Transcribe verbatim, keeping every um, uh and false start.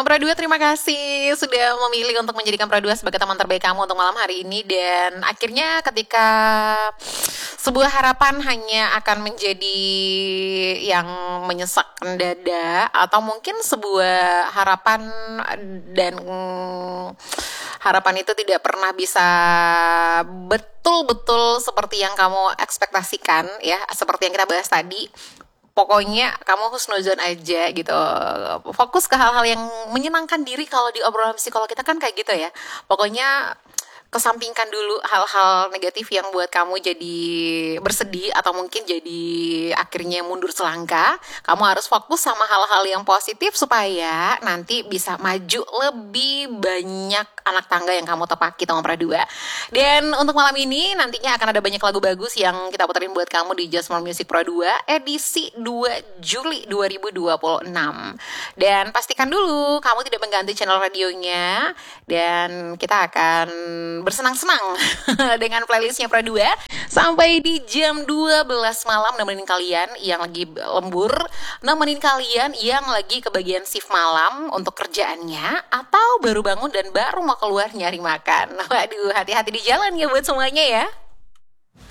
Om Pradua, terima kasih sudah memilih untuk menjadikan Pradua sebagai teman terbaik kamu untuk malam hari ini. Dan akhirnya ketika sebuah harapan hanya akan menjadi yang menyesakkan dada, atau mungkin sebuah harapan dan harapan itu tidak pernah bisa betul-betul seperti yang kamu ekspektasikan, ya, seperti yang kita bahas tadi. Pokoknya kamu husnuzon aja gitu. Fokus ke hal-hal yang menyenangkan diri. Kalau di obrolan psikolog kita kan kayak gitu ya. Pokoknya kesampingkan dulu hal-hal negatif yang buat kamu jadi bersedih atau mungkin jadi akhirnya mundur selangkah. Kamu harus fokus sama hal-hal yang positif supaya nanti bisa maju lebih banyak anak tangga yang kamu tepaki, Om Pradua. Dan untuk malam ini nantinya akan ada banyak lagu bagus yang kita puterin buat kamu di Just More Music Pradua edisi dua Juli dua ribu dua puluh enam. Dan pastikan dulu kamu tidak mengganti channel radionya, dan kita akan bersenang-senang dengan playlistnya Pradua sampai di jam dua belas malam, nemenin kalian yang lagi lembur, nemenin kalian yang lagi kebagian shift malam untuk kerjaannya, atau baru bangun dan baru mau keluar nyari makan. Waduh, hati-hati di jalan ya buat semuanya ya.